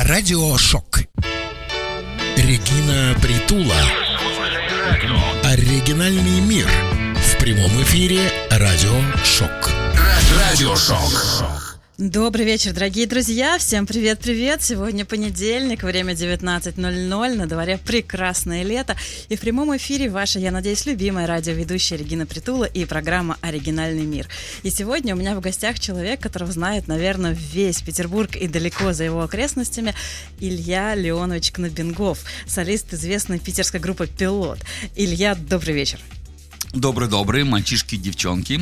Радиошок. Регина Притула. Оригинальный мир. В прямом эфире Радиошок. Радиошок. Добрый вечер, дорогие друзья. Всем привет-привет. Сегодня понедельник, время 19:00. На дворе прекрасное лето. И в прямом эфире ваша, я надеюсь, любимая радиоведущая Регина Притула и программа «Оригинальный мир». И сегодня у меня в гостях человек, которого знает, наверное, весь Петербург и далеко за его окрестностями, Илья Леонович Кнобингов, солист известной питерской группы «Пилот». Илья, добрый вечер. Добрый-добрый, мальчишки и девчонки,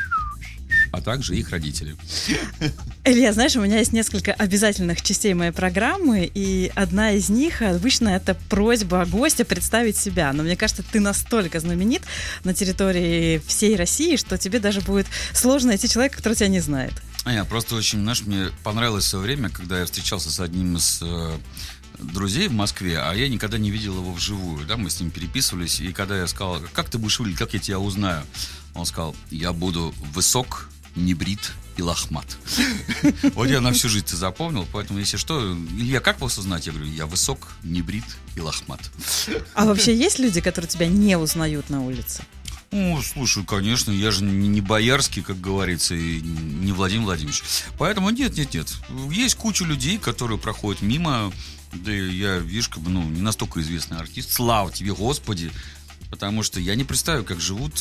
а также их родители. Илья, знаешь, у меня есть несколько обязательных частей моей программы, и одна из них обычно это просьба гостя представить себя. Но мне кажется, ты настолько знаменит на территории всей России, что тебе даже будет сложно найти человека, который тебя не знает. Я просто очень, знаешь, мне понравилось в свое время, когда я встречался с одним из друзей в Москве, а я никогда не видел его вживую, да, мы с ним переписывались, и когда я сказал, как ты будешь выглядеть, как я тебя узнаю, он сказал, я буду высок, небрит и лохмат. Вот я на всю жизнь это запомнил, поэтому если что, Илья, как вас узнать? Я говорю, я высок, небрит и лохмат. А вообще есть люди, которые тебя не узнают на улице? Ну, слушай, конечно, я же не Боярский, как говорится, и не Владимир Владимирович. Поэтому нет. Есть куча людей, которые проходят мимо. Да я, видишь, как бы, не настолько известный артист. Слава тебе, Господи! Потому что я не представляю, как живут,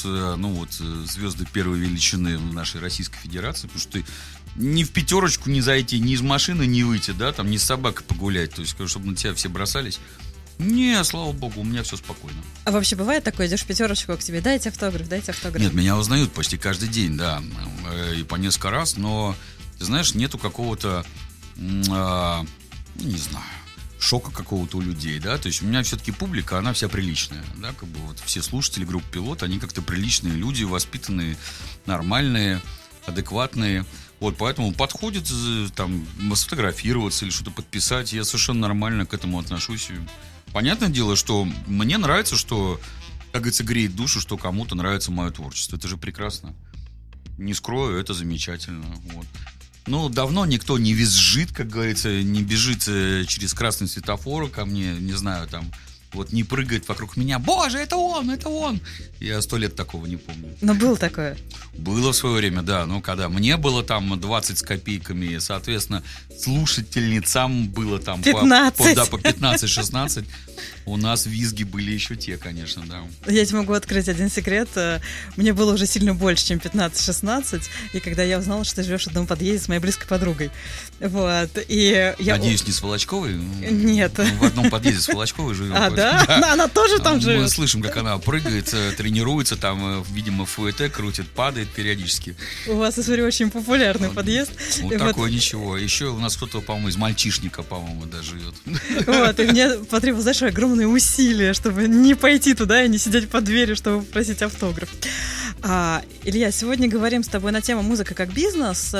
звезды первой величины в нашей Российской Федерации. Потому что ты ни в пятерочку не зайти, ни из машины не выйти, да, там, ни с собакой погулять. То есть, чтобы на тебя все бросались. Не, слава богу, у меня все спокойно. А вообще бывает такое, идешь в пятерочку к тебе, дайте автограф. Нет, меня узнают почти каждый день, да, и по несколько раз, но, ты знаешь, нету какого-то, не знаю, шока какого-то у людей, да, то есть у меня все-таки публика, она вся приличная, да, как бы вот все слушатели группы «Пилот», они как-то приличные люди, воспитанные, нормальные, адекватные, вот, поэтому подходит там сфотографироваться или что-то подписать, я совершенно нормально к этому отношусь. Понятное дело, что мне нравится, что, как говорится, греет душу, что кому-то нравится мое творчество, это же прекрасно, не скрою, это замечательно, вот. Ну, давно никто не визжит, как говорится, не бежит через красный светофор ко мне, не знаю, там, вот не прыгает вокруг меня. Боже, это он! Я 100 лет такого не помню. Но было такое? Было в свое время, да. Ну, когда мне было там 20 с копейками, соответственно, слушательницам было там 15. по 15-16. У нас визги были еще те, конечно, да. Я тебе могу открыть один секрет. Мне было уже сильно больше, чем 15-16. И когда я узнала, что ты живешь в одном подъезде с моей близкой подругой. Вот. И я... Надеюсь, не с Волочковой? Нет. В одном подъезде с Волочковой живем. А, да? Да. Она тоже там живет. Мы слышим, как она прыгает, тренируется, там, видимо, ФУЭТ крутит, падает периодически. У вас, я смотрю, очень популярный подъезд. Ну, такое ничего. Еще у нас кто-то, по-моему, из Мальчишника, по-моему, да, живет. Вот, и мне потребовалось, знаешь, огромные усилия, чтобы не пойти туда и не сидеть под дверью, чтобы попросить автограф. Илья, сегодня говорим с тобой на тему «Музыка как бизнес».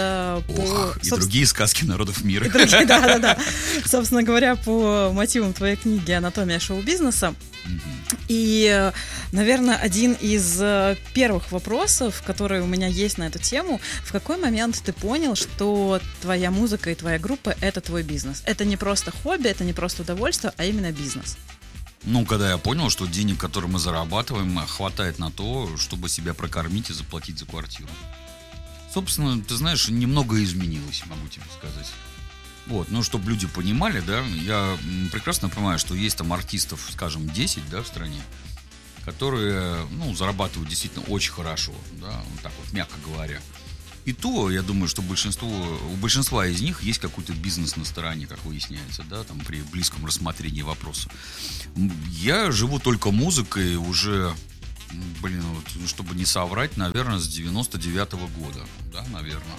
И другие сказки народов мира. Да. Собственно говоря, по мотивам твоей книги «Анатомия шоу-бизнеса». И, наверное, один из первых вопросов, которые у меня есть на эту тему: в какой момент ты понял, что твоя музыка и твоя группа — это твой бизнес? Это не просто хобби, это не просто удовольствие, а именно бизнес. Ну, когда я понял, что денег, которые мы зарабатываем, хватает на то, чтобы себя прокормить и заплатить за квартиру. Собственно, ты знаешь, немного изменилось, могу тебе сказать. Вот, ну, чтобы люди понимали, да, я прекрасно понимаю, что есть там артистов, скажем, 10, да, в стране, которые, зарабатывают действительно очень хорошо, да, вот так вот, мягко говоря. И то, я думаю, что у большинства из них есть какой-то бизнес на стороне, как выясняется, да, там, при близком рассмотрении вопроса. Я живу только музыкой уже, чтобы не соврать, наверное, с 99-го года, да, наверное,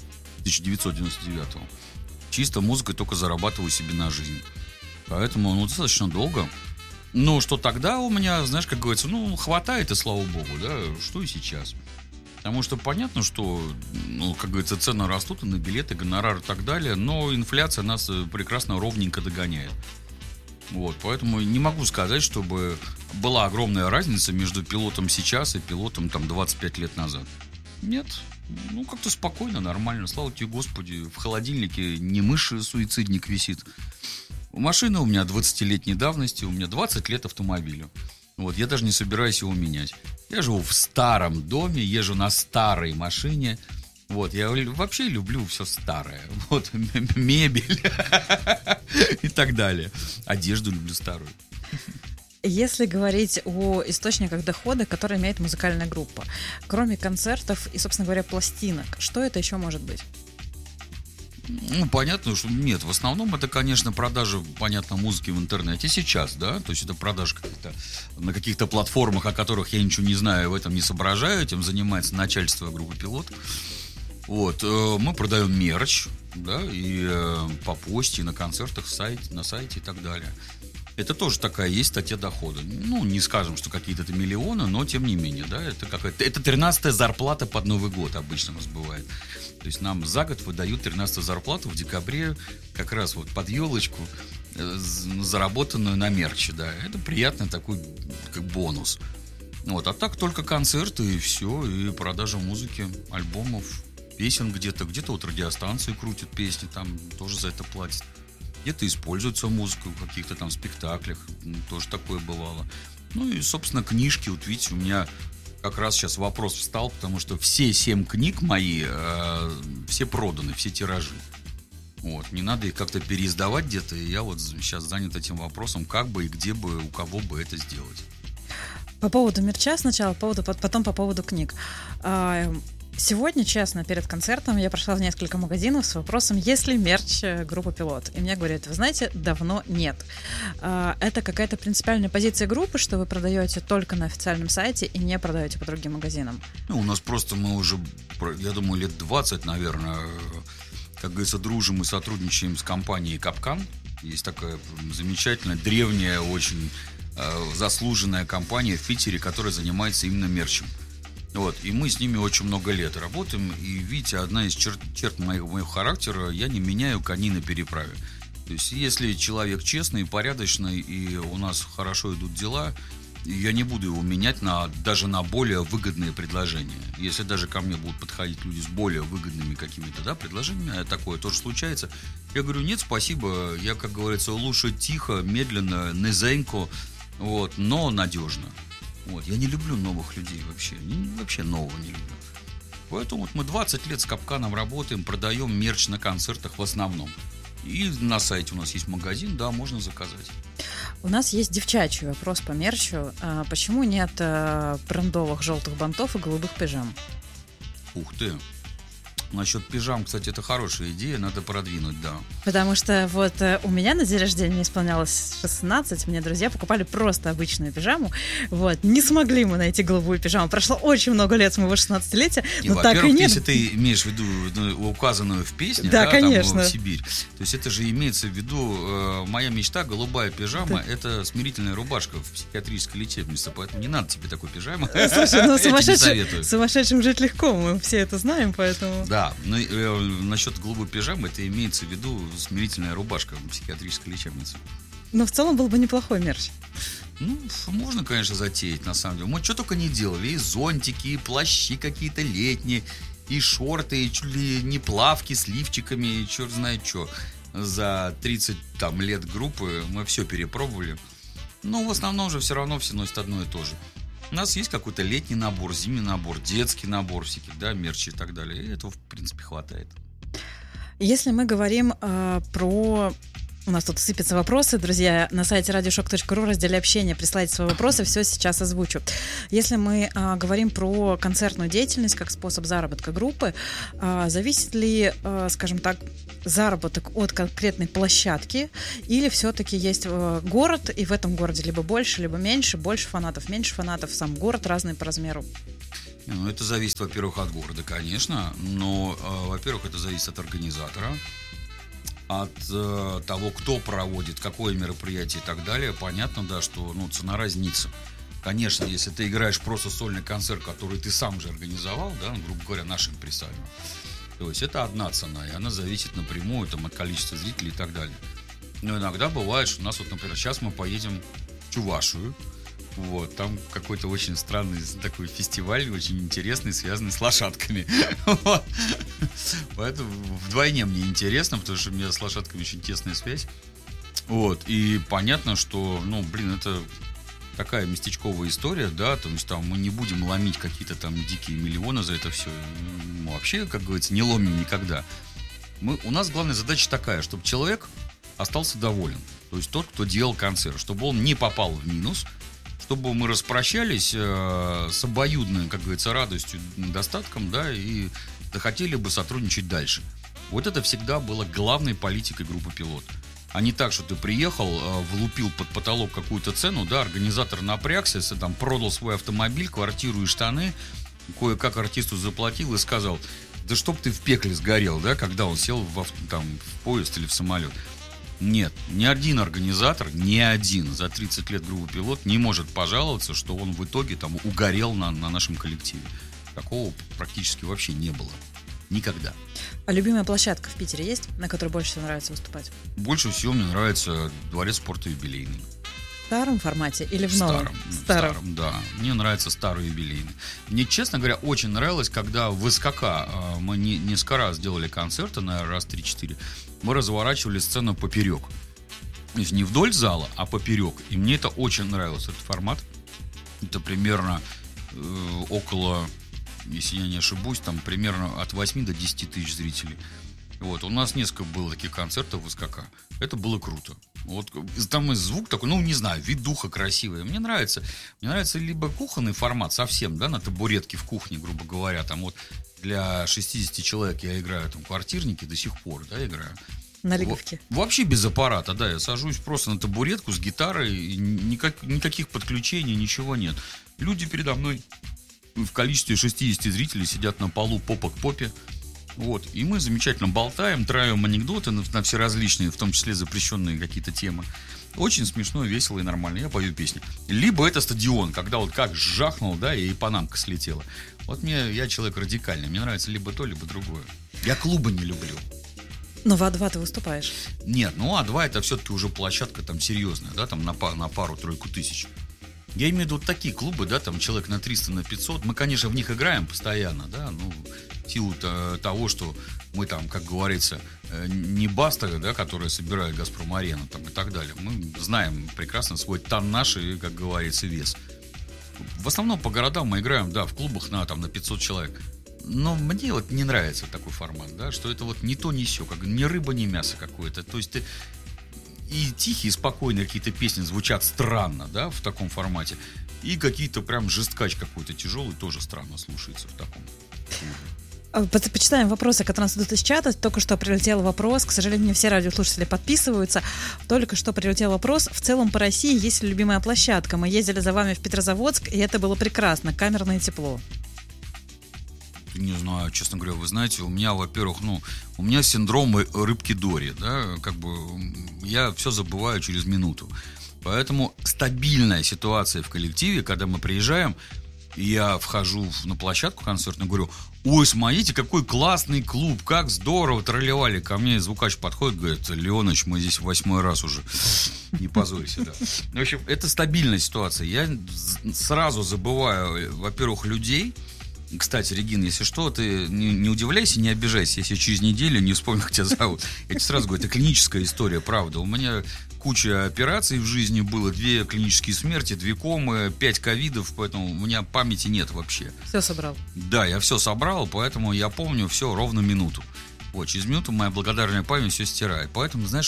1999-го. Чисто музыкой только зарабатываю себе на жизнь. Поэтому, достаточно долго. Но что тогда у меня, знаешь, как говорится, хватает, и слава богу, да, что и сейчас. Потому что понятно, что, как говорится, цены растут и на билеты, гонорары и так далее, но инфляция нас прекрасно ровненько догоняет. Вот, поэтому не могу сказать, чтобы была огромная разница между пилотом сейчас и пилотом там 25 лет назад. Нет, Ну, как-то спокойно, нормально. Слава тебе, Господи, в холодильнике не мышь-суицидник висит. Машина у меня 20-летней давности, у меня 20 лет автомобилю. Вот, я даже не собираюсь его менять. Я живу в старом доме, езжу на старой машине. Вот, я вообще люблю все старое. Вот, мебель и так далее. Одежду люблю старую. Если говорить о источниках дохода, которые имеет музыкальная группа, кроме концертов и, собственно говоря, пластинок, что это еще может быть? Ну, понятно, что нет. В основном это, конечно, продажа, понятно, музыки в интернете сейчас, да. То есть это продажа на каких-то платформах, о которых я ничего не знаю, в этом не соображаю. Этим занимается начальство группы «Пилот». Вот. Мы продаем мерч, да, и по почте, и на концертах, на сайте и так далее. Это тоже такая есть статья дохода. Ну, не скажем, что какие-то миллионы, но тем не менее, да, это 13-я зарплата под Новый год обычно у нас бывает. То есть нам за год выдают 13-ю зарплату в декабре, как раз вот под елочку, заработанную на мерче, да. Это приятный такой как бонус. Вот, а так только концерты и все, и продажа музыки, альбомов, песен где-то вот радиостанции крутят песни, там тоже за это платят. Где-то используется музыка в каких-то там спектаклях, тоже такое бывало. Ну и, собственно, книжки, вот видите, у меня как раз сейчас вопрос встал, потому что все 7 книг мои, все проданы, все тиражи. Вот, не надо их как-то переиздавать где-то, и я вот сейчас занят этим вопросом, как бы и где бы, у кого бы это сделать. По поводу мерча сначала, потом по поводу книг. Сегодня, честно, перед концертом я прошла в несколько магазинов с вопросом, есть ли мерч группы «Пилот». И мне говорят, вы знаете, давно нет. Это какая-то принципиальная позиция группы, что вы продаете только на официальном сайте и не продаете по другим магазинам? Ну, у нас просто мы уже, я думаю, лет 20, наверное, как говорится, дружим и сотрудничаем с компанией «Капкан». Есть такая замечательная, древняя, очень заслуженная компания в Питере, которая занимается именно мерчем. Вот, и мы с ними очень много лет работаем. И видите, одна из черт моего характера, я не меняю коней на переправе. То есть, если человек честный, порядочный, и у нас хорошо идут дела, я не буду его менять даже на более выгодные предложения. Если даже ко мне будут подходить люди с более выгодными какими-то предложениями, а такое тоже случается, я говорю, нет, спасибо, я, как говорится, лучше тихо, медленно, низенько, вот, но надежно. Вот. Я не люблю новых людей вообще. Вообще нового не люблю. Поэтому вот мы 20 лет с Капканом работаем, продаем мерч на концертах в основном. И на сайте у нас есть магазин, да, можно заказать. У нас есть девчачий вопрос по мерчу. Почему нет брендовых желтых бантов и голубых пижам? Ух ты! Насчет пижам, кстати, это хорошая идея, надо продвинуть, да. Потому что вот у меня на день рождения, мне исполнялось 16, мне друзья покупали просто обычную пижаму. Вот, не смогли мы найти голубую пижаму. Прошло очень много лет с моего 16-летия, но так и нет. Если ты имеешь в виду указанную в песне, да, конечно. Там, Сибирь, то есть это же имеется в виду моя мечта, голубая пижама, да. Это смирительная рубашка в психиатрической лечебнице, поэтому не надо тебе такой пижамы. Слушай, ну сумасшедшим жить легко, мы все это знаем, поэтому... Да, но насчет голубой пижамы, это имеется в виду смирительная рубашка в психиатрической лечебнице. Но в целом был бы неплохой мерч. Ну, можно, конечно, затеять, на самом деле. Мы что только не делали. И зонтики, и плащи какие-то летние, и шорты, и чуть ли не плавки с лифчиками, и черт знает что. За 30 лет группы мы все перепробовали. Но в основном же все равно все носят одно и то же. У нас есть какой-то летний набор, зимний набор, детский набор всяких, да, мерчи и так далее. И этого, в принципе, хватает. Если мы говорим про... У нас тут сыпятся вопросы, друзья. На сайте radioshock.ru в разделе общения присылайте свои вопросы, все сейчас озвучу. Если мы говорим про концертную деятельность как способ заработка группы, зависит ли, скажем так, заработок от конкретной площадки, или все-таки есть город, и в этом городе либо больше, либо меньше, больше фанатов, меньше фанатов, сам город разный по размеру? Ну, это зависит, во-первых, от города, конечно, но, во-первых, это зависит от организатора, от того, кто проводит, какое мероприятие и так далее. Понятно, да, что цена разнится. Конечно, если ты играешь просто сольный концерт, который ты сам же организовал, да, грубо говоря, наш импресарио, то есть это одна цена, и она зависит напрямую от количества зрителей и так далее. Но иногда бывает, что у нас, например, сейчас мы поедем в Чувашию, Вот, там какой-то очень странный такой фестиваль, очень интересный, связанный с лошадками. Вот. Поэтому вдвойне мне интересно, потому что у меня с лошадками очень тесная связь. Вот, и понятно, что, это такая местечковая история, да, то есть там мы не будем ломить какие-то там дикие миллионы за это все. Мы вообще, как говорится, не ломим никогда. У нас главная задача такая, чтобы человек остался доволен. То есть тот, кто делал концерт, чтобы он не попал в минус, чтобы мы распрощались с обоюдной, как говорится, радостью, достатком, да, и захотели бы сотрудничать дальше. Вот это всегда было главной политикой группы «Пилот». А не так, что ты приехал, влупил под потолок какую-то цену, да, организатор напрягся, там, продал свой автомобиль, квартиру и штаны, кое-как артисту заплатил и сказал: да чтоб ты в пекле сгорел, да, когда он сел в поезд или в самолет. Нет, ни один организатор, ни один за 30 лет группы «Пилот» не может пожаловаться, что он в итоге там угорел на нашем коллективе. Такого практически вообще не было. Никогда. А любимая площадка в Питере есть, на которой больше всего нравится выступать? Больше всего мне нравится Дворец спорта юбилейный. В старом формате или в новом? В старом, да. Мне нравится старый юбилейный. Мне, честно говоря, очень нравилось, когда в СКК мы несколько раз делали концерты, наверное, раз 3-4, мы разворачивали сцену поперек. То есть не вдоль зала, а поперек. И мне это очень нравился, этот формат. Это примерно около, если я не ошибусь, там примерно от 8 до 10 тысяч зрителей. Вот, у нас несколько было таких концертов в СКК. Это было круто. Вот, там и звук такой, не знаю, вид духа красивый. Мне нравится либо кухонный формат совсем, да, на табуретке в кухне, грубо говоря. Там вот для 60 человек я играю там квартирники до сих пор, да, играю. На лиговке. Вообще без аппарата, да, я сажусь просто на табуретку с гитарой, и никаких подключений, ничего нет. Люди передо мной в количестве 60 зрителей сидят на полу попа к попе. Вот, и мы замечательно болтаем, травим анекдоты на все различные, в том числе запрещенные какие-то темы. Очень смешно, весело и нормально. Я пою песни. Либо это стадион, когда вот как жахнул, да, и панамка слетела. Вот я человек радикальный. Мне нравится либо то, либо другое. Я клубы не люблю. Но в А2 ты выступаешь? Нет, А2 это все-таки уже площадка там серьезная, да, там на пару-тройку тысяч. Я имею в виду вот такие клубы, да, там человек на 300, на 500. Мы, конечно, в них играем постоянно, да, в силу того, что мы там, как говорится, не баста, да, которые собирают «Газпром-арену» там и так далее. Мы знаем прекрасно свой тоннаж и, как говорится, вес. В основном по городам мы играем, да, в клубах на 500 человек. Но мне вот не нравится такой формат, да, что это вот не то, не сё, как ни рыба, ни мясо какое-то. То есть ты и тихие, спокойные какие-то песни звучат странно, да, в таком формате. И какие-то прям жесткач какой-то тяжелый тоже странно слушается в таком. Почитаем вопросы, которые нас идут из чата. Только что прилетел вопрос. К сожалению, не все радиослушатели подписываются. Только что прилетел вопрос. В целом по России есть ли любимая площадка? Мы ездили за вами в Петрозаводск, и это было прекрасно. Камерное тепло. Не знаю, честно говоря, вы знаете, у меня, во-первых, у меня синдром рыбки Дори, да, как бы я все забываю через минуту. Поэтому стабильная ситуация в коллективе, когда мы приезжаем, я вхожу на площадку концертную, говорю: ой, смотрите, какой классный клуб, как здорово, тролливали. Ко мне звукач подходит, говорит: Леоныч, мы здесь 8-й раз уже, не позорься, да. В общем, это стабильная ситуация. Я сразу забываю, во-первых, людей. Кстати, Регина, если что, ты не удивляйся, не обижайся, если через неделю не вспомню, как тебя зовут. Я тебе сразу говорю, это клиническая история, правда. У меня куча операций в жизни было, 2 клинические смерти, 2 комы, 5 ковидов, поэтому у меня памяти нет вообще. Все собрал? Да, я все собрал, поэтому я помню все ровно минуту. Вот, через минуту моя благодарная память все стирает. Поэтому, знаешь,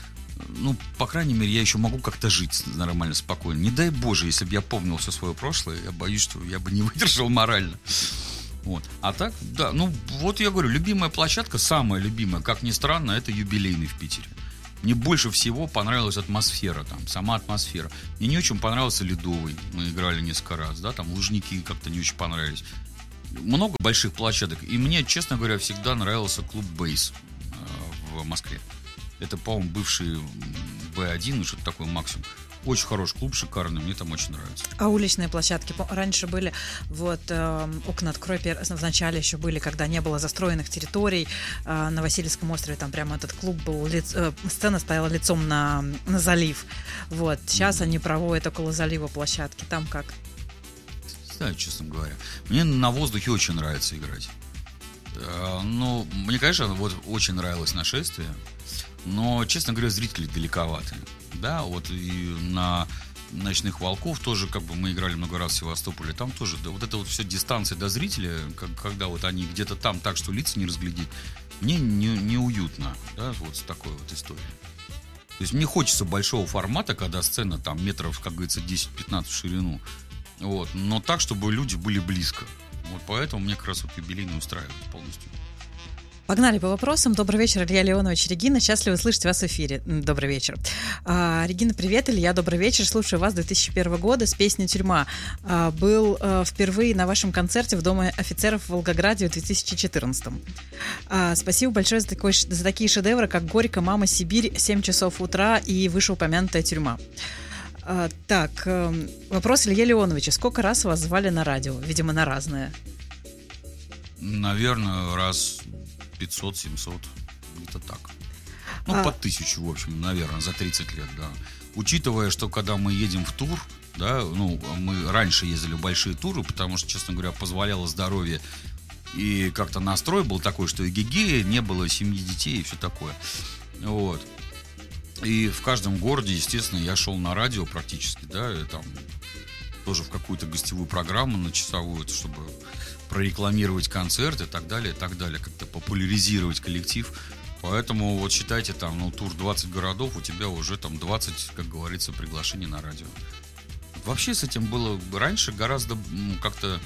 по крайней мере, я еще могу как-то жить нормально, спокойно. Не дай Боже, если бы я помнил все свое прошлое, я боюсь, что я бы не выдержал морально. Вот. А так, да, вот я говорю, любимая площадка, самая любимая, как ни странно, это юбилейный в Питере. Мне больше всего понравилась атмосфера там, сама атмосфера. Мне не очень понравился Ледовый, мы играли несколько раз, да, там Лужники как-то не очень понравились. Много больших площадок, и мне, честно говоря, всегда нравился клуб «Бейс» в Москве. Это, по-моему, бывший Б1, что-то такое максимум. Очень хороший клуб, шикарный, мне там очень нравится. А уличные площадки раньше были, вот окна «Открой» в начале еще были, когда не было застроенных территорий на Васильевском острове, там прямо этот клуб был, сцена стояла лицом на залив. Вот, сейчас они проводят около залива площадки, там как? Да, честно говоря. Мне на воздухе очень нравится играть. Ну, мне, конечно, вот очень нравилось «Нашествие», но, честно говоря, зрители далековаты. Да, вот и на «Ночных волков» тоже, как бы, мы играли много раз в Севастополе, там тоже, да, вот это вот все дистанция до зрителя, когда вот они где-то там так, что лица не разглядеть, мне неуютно, да, вот с такой вот историей. То есть мне хочется большого формата, когда сцена там метров, как говорится, 10-15 в ширину, вот, но так, чтобы люди были близко. Вот поэтому мне как раз вот юбилейный устраивает полностью. Погнали по вопросам. Добрый вечер, Илья Леонович, Регина. Счастливы слышать вас в эфире. Добрый вечер. Регина, привет. Илья, добрый вечер. Слушаю вас с 2001 года с песней «Тюрьма». Был впервые на вашем концерте в Доме офицеров в Волгограде в 2014. Спасибо большое за такие шедевры, как «Горько», «Мама», «Сибирь», «7 часов утра» и вышеупомянутая «Тюрьма». Так, вопрос Илья Леоновича. Сколько раз вас звали на радио? Видимо, на разное. Наверное, раз 500-700, где-то так. Ну, по 1000, в общем, наверное, за 30 лет, да. Учитывая, что когда мы едем в тур, да, ну, мы раньше ездили в большие туры, потому что, честно говоря, позволяло здоровье, и как-то настрой был такой, что эгегея, не было семьи, детей и все такое. Вот. И в каждом городе, естественно, я шел на радио практически, да, и там тоже в какую-то гостевую программу на часовую, чтобы прорекламировать концерт и так далее, как-то популяризировать коллектив. Поэтому вот считайте, там, ну, тур 20 городов, у тебя уже там 20, как говорится, приглашений на радио. Вообще с этим было раньше гораздо как-то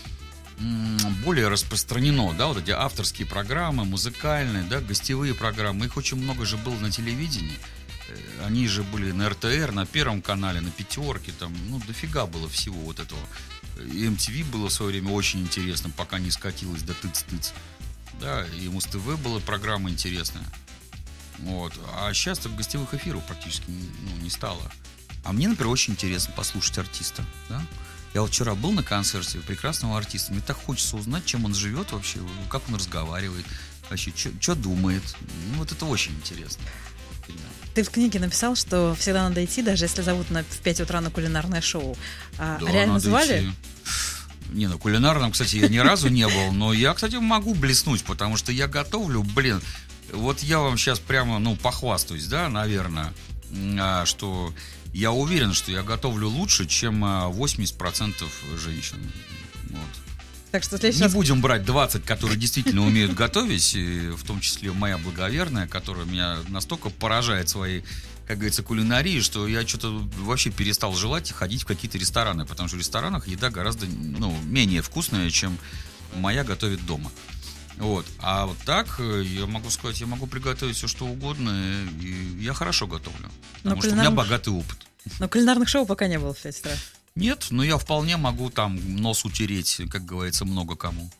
более распространено, да, вот эти авторские программы, музыкальные, да, гостевые программы, их очень много же было на телевидении. Они же были на РТР, на Первом канале, на Пятерке, там, ну, дофига было всего вот этого. И MTV было в свое время очень интересно, пока не скатилось до тыц-тыц. Да, и Муз-ТВ была программа интересная. Вот. А сейчас так гостевых эфиров практически не стало. А мне, например, очень интересно послушать артиста. Да? Я вот вчера был на концерте прекрасного артиста. Мне так хочется узнать, чем он живет вообще, как он разговаривает, вообще, что думает. Ну, вот это очень интересно. Ты в книге написал, что всегда надо идти, даже если зовут в 5 утра на кулинарное шоу. Да, реально звали? Идти. Не, на кулинарном, кстати, я ни разу не был, но я, кстати, могу блеснуть, потому что я готовлю, вот я вам сейчас прямо, похвастаюсь, да, наверное, что я уверен, что я готовлю лучше, чем 80% женщин. Вот. Так что не будем брать 20, которые действительно умеют готовить, в том числе моя благоверная, которая меня настолько поражает своей, как говорится, кулинарией, что я что-то вообще перестал желать ходить в какие-то рестораны, потому что в ресторанах еда гораздо менее вкусная, чем моя готовит дома. Вот. А вот так я могу сказать, я могу приготовить все, что угодно, и я хорошо готовлю, потому что у меня богатый опыт. Но кулинарных шоу пока не было в 5 утра. Нет, но я вполне могу там нос утереть, как говорится, много кому.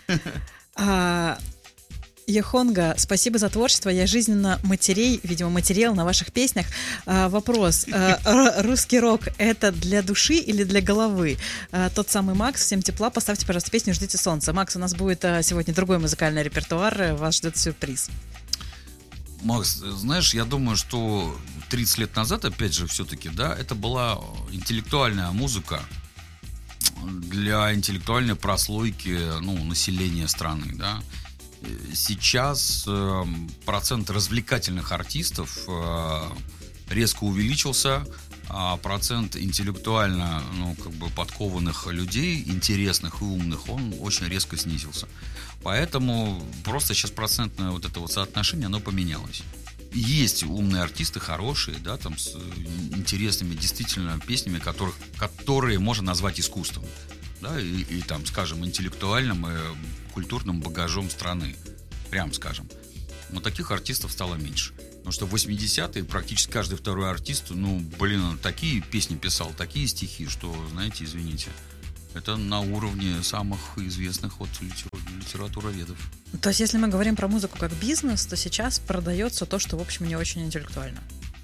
Ехонга, спасибо за творчество. Я жизненно материал на ваших песнях. Вопрос. Русский рок — это для души или для головы? Тот самый Макс, всем тепла. Поставьте, пожалуйста, песню «Ждите солнца». Макс, у нас будет сегодня другой музыкальный репертуар. Вас ждет сюрприз. Макс, знаешь, я думаю, что 30 лет назад, опять же, все-таки, да, это была интеллектуальная музыка для интеллектуальной прослойки, населения страны, да. Сейчас процент развлекательных артистов резко увеличился, а процент интеллектуально, подкованных людей, интересных и умных, он очень резко снизился. Поэтому просто сейчас процентное вот это вот соотношение, оно поменялось. Есть умные артисты, хорошие, да, там с интересными действительно песнями, которые можно назвать искусством, да, и там, скажем, интеллектуальным и культурным багажом страны, прям скажем. Но таких артистов стало меньше. Потому что в 80-е практически каждый второй артист, такие песни писал, такие стихи, что, знаете, извините, это на уровне самых известных литературоведов. То есть, если мы говорим про музыку как бизнес, то сейчас продается то, что, в общем, не очень интеллектуально.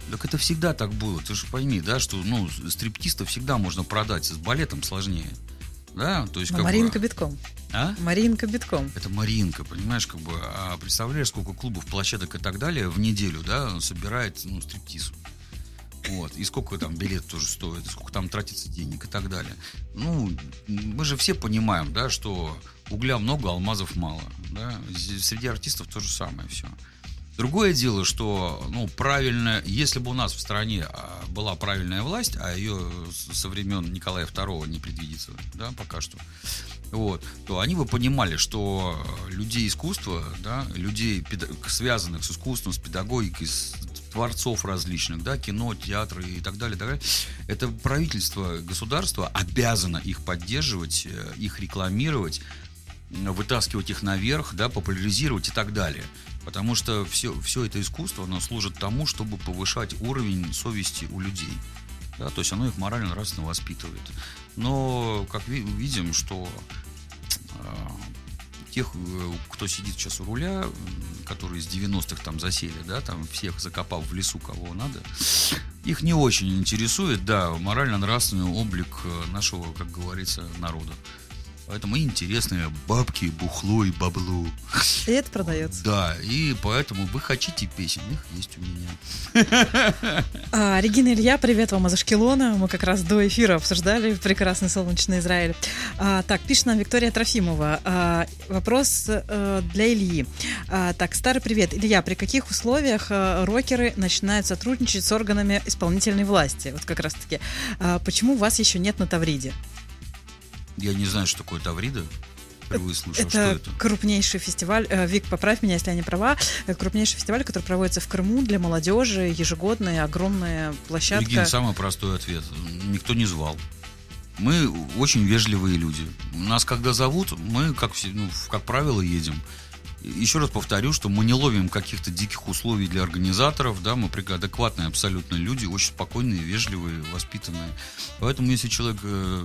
Так это всегда так было. Ты же пойми, да, что стриптиста всегда можно продать, с балетом сложнее. Да, то есть Маринка битком. А? Маринка битком. Это Маринка, понимаешь, а представляешь, сколько клубов, площадок и так далее в неделю, да, собирает, стриптиз. Вот, и сколько там билет тоже стоит, и сколько там тратится денег и так далее. Мы же все понимаем, да, что угля много, алмазов мало, да, среди артистов то же самое все. Другое дело, что, правильно, если бы у нас в стране была правильная власть, а ее со времен Николая II не предвидится, да, пока что, вот, то они бы понимали, что людей искусства, да, людей, связанных с искусством, с педагогикой, с творцов различных, да, кино, театры и так далее, это правительство, государство обязано их поддерживать, их рекламировать, вытаскивать их наверх, да, популяризировать и так далее. Потому что все это искусство, оно служит тому, чтобы повышать уровень совести у людей. Да, то есть оно их морально-нравственно воспитывает. Но, как видим, что тех, кто сидит сейчас у руля, которые с 90-х там засели, да, там всех закопав в лесу, кого надо, их не очень интересует, да, морально-нравственный облик нашего, как говорится, народа. Поэтому интересные бабки, бухло и бабло. И это продается. Да, и поэтому вы хотите песен, их есть у меня. Регина, Илья, привет вам из Ашкелона. Мы как раз до эфира обсуждали прекрасный солнечный Израиль. Так, пишет нам Виктория Трофимова. Вопрос для Ильи. Так, старый привет. Илья, при каких условиях рокеры начинают сотрудничать с органами исполнительной власти? Вот как раз-таки. Почему вас еще нет на Тавриде? Я не знаю, что такое Таврида. Впервые слышу, это что это. Крупнейший фестиваль, Вик, поправь меня, если я не права, крупнейший фестиваль, который проводится в Крыму для молодежи, ежегодная огромная площадка. Регина, самый простой ответ. Никто не звал. Мы очень вежливые люди. Нас когда зовут, мы, как правило, едем. Еще раз повторю, что мы не ловим каких-то диких условий для организаторов, да, мы адекватные абсолютно люди, очень спокойные, вежливые, воспитанные. Поэтому если человек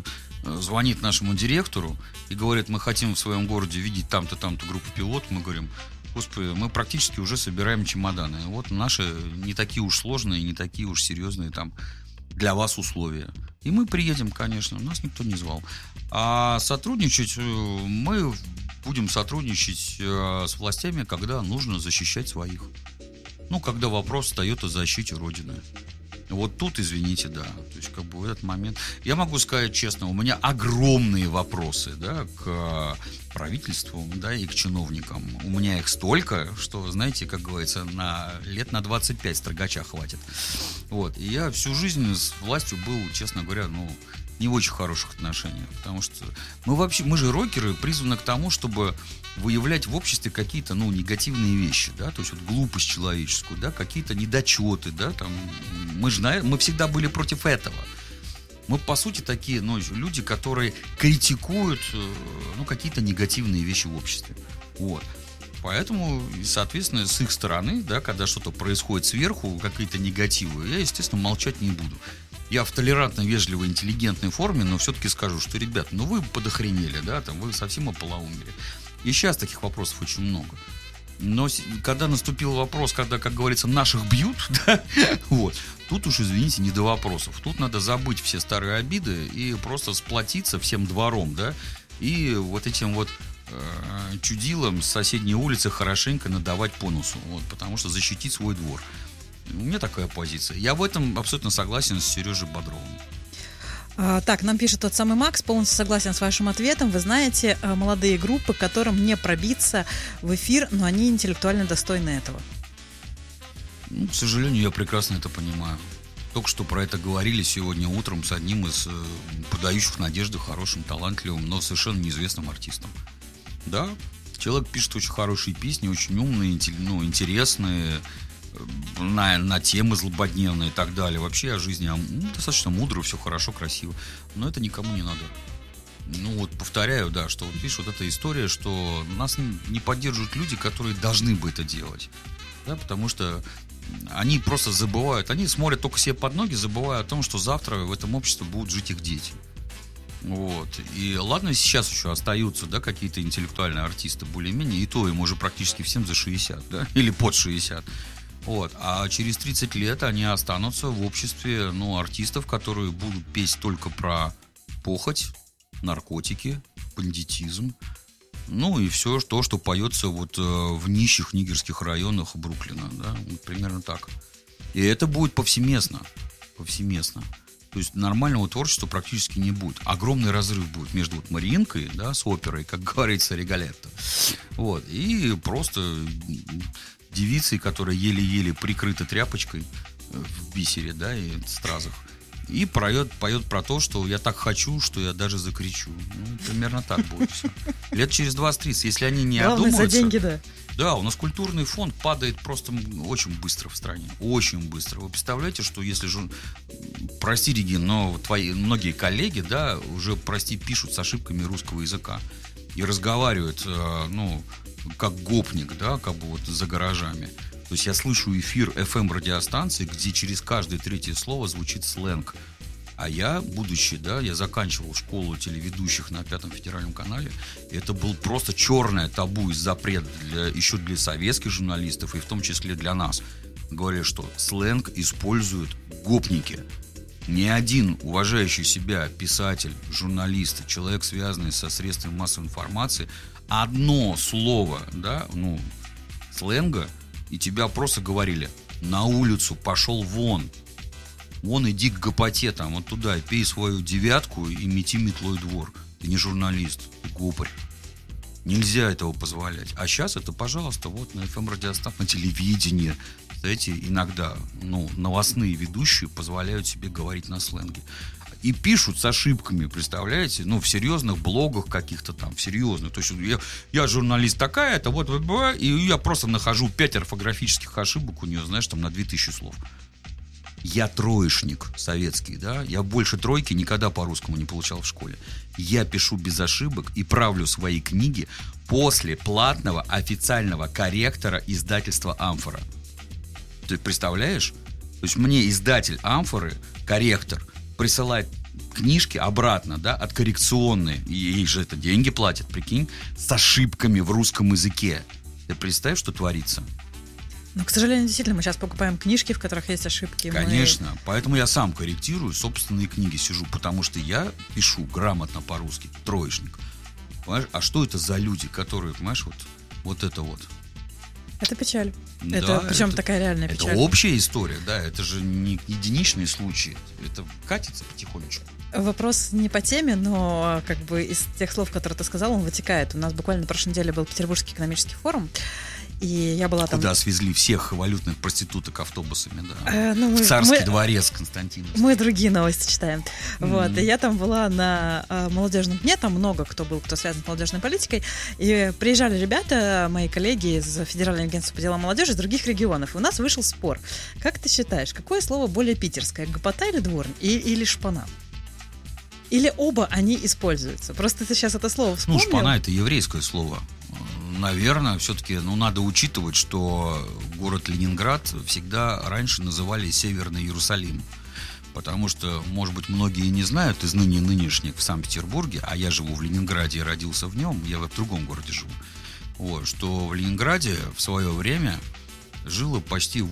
звонит нашему директору и говорит, мы хотим в своем городе видеть там-то, там-то группу пилотов, мы говорим, господи, мы практически уже собираем чемоданы. Вот наши не такие уж сложные, не такие уж серьезные там для вас условия. И мы приедем, конечно, нас никто не звал. А сотрудничать мы будем сотрудничать с властями, когда нужно защищать своих. Когда вопрос встает о защите Родины. Вот тут, извините, да. То есть, в этот момент... Я могу сказать честно, у меня огромные вопросы, да, к правительству, да, и к чиновникам. У меня их столько, что, знаете, как говорится, лет на 25 строгача хватит. Вот. И я всю жизнь с властью был, честно говоря, не в очень хороших отношениях. Потому что мы же рокеры, призваны к тому, чтобы выявлять в обществе какие-то, негативные вещи, да, то есть вот глупость человеческую, да, какие-то недочеты, да, там, мы всегда были против этого. Мы, по сути, такие, люди, которые критикуют, какие-то негативные вещи в обществе. Вот. Поэтому, соответственно, с их стороны, да, когда что-то происходит сверху, какие-то негативы, я, естественно, молчать не буду. Я в толерантно, вежливой, интеллигентной форме, но все-таки скажу, что, ребят, вы подохренели, да, там, вы совсем ополоумели. И сейчас таких вопросов очень много. Но когда наступил вопрос, когда, как говорится, наших бьют, да, вот, тут уж, извините, не до вопросов. Тут надо забыть все старые обиды и просто сплотиться всем двором, да, и вот этим вот чудилам с соседней улицы хорошенько надавать по носу, вот, потому что защитить свой двор. У меня такая позиция. Я в этом абсолютно согласен с Сережей Бодровым. Так, нам пишет тот самый Макс, полностью согласен с вашим ответом. Вы знаете, молодые группы, которым не пробиться в эфир, но они интеллектуально достойны этого. К сожалению, я прекрасно это понимаю. Только что про это говорили сегодня утром с одним из подающих надежды хорошим, талантливым, но совершенно неизвестным артистом. Да, человек пишет очень хорошие песни, очень умные, интересные, на темы злободневные и так далее. Вообще о жизни достаточно мудро, все хорошо, красиво. Но это никому не надо. Повторяю, да, что видишь, вот эта история, что нас не поддерживают люди, которые должны бы это делать. Да, потому что они просто забывают, они смотрят только себе под ноги, забывая о том, что завтра в этом обществе будут жить их дети. Вот. И ладно, сейчас еще остаются, да, какие-то интеллектуальные артисты более-менее, и то им уже практически всем за 60, да, или под 60. Вот. А через 30 лет они останутся в обществе, артистов, которые будут петь только про похоть, наркотики, бандитизм. И все то, что поется в нищих нигерских районах Бруклина. Да? Примерно так. И это будет повсеместно. То есть нормального творчества практически не будет. Огромный разрыв будет между Мариинкой, да, с оперой, как говорится, Риголетто. И просто девицей, которая еле-еле прикрыта тряпочкой в бисере, да, и стразах. И поет про то, что я так хочу, что я даже закричу. Примерно так будет все. Лет через 20-30, если они не одумаются... Главное, за деньги, да. Да, у нас культурный фонд падает просто очень быстро в стране. Очень быстро. Вы представляете, что если же... Прости, Регин, но твои многие коллеги, да, уже, пишут с ошибками русского языка. И разговаривают, как гопник, да, как бы за гаражами. То есть я слышу эфир FM-радиостанции, где через каждое третье слово звучит сленг. А я, я заканчивал школу телеведущих на 5-м федеральном канале. И это был просто черное табу и запрет еще для советских журналистов, и в том числе для нас. Говорили, что сленг используют гопники. Ни один уважающий себя писатель, журналист, человек, связанный со средствами массовой информации, одно слово, да, сленга, и тебя просто говорили: на улицу, пошел вон. Вон иди к гопоте там, туда, и пей свою девятку и мети метлой двор. Ты не журналист, ты гопарь. Нельзя этого позволять. А сейчас это, пожалуйста, на FM-радиостанции, на телевидении. Знаете, иногда, новостные ведущие позволяют себе говорить на сленге. И пишут с ошибками, представляете? В серьезных блогах каких-то там, в серьезных. То есть я журналист такая-то, и я просто нахожу 5 орфографических ошибок у нее, знаешь, там на 2000 слов. Я троечник советский, да? Я больше тройки никогда по-русскому не получал в школе. Я пишу без ошибок и правлю свои книги после платного официального корректора издательства «Амфора». Ты представляешь? То есть мне издатель «Амфоры», корректор, присылает книжки обратно, да, откоррекционные, и ей же это деньги платят, прикинь, с ошибками в русском языке. Ты представь, что творится? К сожалению, действительно, мы сейчас покупаем книжки, в которых есть ошибки. Конечно, поэтому я сам корректирую собственные книги, сижу, потому что я пишу грамотно по-русски, троечник. Понимаешь? А что это за люди, которые, понимаешь, вот это вот. Это печаль. Да, причем такая реальная печаль. Это общая история, да, это же не единичные случаи. Это катится потихонечку. Вопрос не по теме, но как бы из тех слов, которые ты сказал, он вытекает. У нас буквально на прошлой неделе был Петербургский экономический форум, и я была там... Куда свезли всех валютных проституток автобусами, да. В Царский дворец Константина. Мы другие новости читаем. И я там была на молодежном дне, там много кто был, кто связан с молодежной политикой, и приезжали ребята, мои коллеги из Федерального агентства по делам молодежи из других регионов, и у нас вышел спор. Как ты считаешь, какое слово более питерское, гопота или дворня, или шпана? Или оба они используются? Просто ты сейчас это слово вспомнил. Шпана — это еврейское слово. Наверное, все-таки надо учитывать, что город Ленинград всегда раньше называли Северный Иерусалим. Потому что, может быть, многие не знают из нынешних в Санкт-Петербурге, а я живу в Ленинграде и родился в нем, я в другом городе живу, что в Ленинграде в свое время жило почти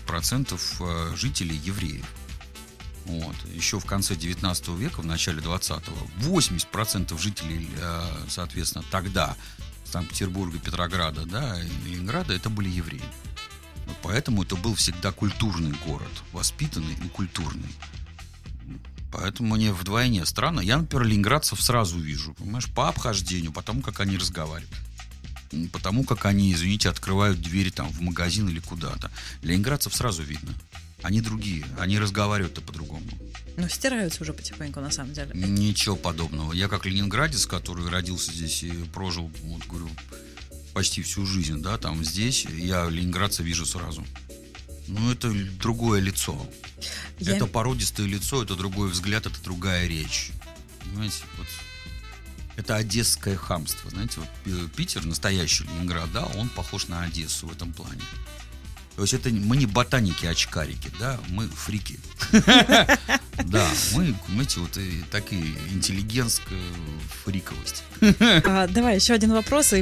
80% жителей евреев. Еще в конце 19 века, в начале 20-го, 80% жителей, соответственно, тогда Санкт-Петербурга, Петрограда, да, и Ленинграда, это были евреи. Поэтому это был всегда культурный город, воспитанный и культурный. Поэтому мне вдвойне странно. Я, например, ленинградцев сразу вижу, понимаешь, по обхождению, потому как они разговаривают. Потому как они, извините, открывают двери там в магазин или куда-то. Ленинградцев сразу видно. Они другие, они разговаривают-то по-другому. Стираются уже потихоньку, на самом деле. Ничего подобного. Я как ленинградец, который родился здесь и прожил, говорю, почти всю жизнь, да, там здесь, я ленинградца вижу сразу. Это другое лицо. Это породистое лицо, это другой взгляд, это другая речь. Понимаете, это одесское хамство. Знаете, Питер, настоящий Ленинград, да, он похож на Одессу в этом плане. То есть это мы не ботаники-очкарики, да, мы фрики. Да, мы, знаете, такие интеллигентская фриковость. Давай еще один вопрос, и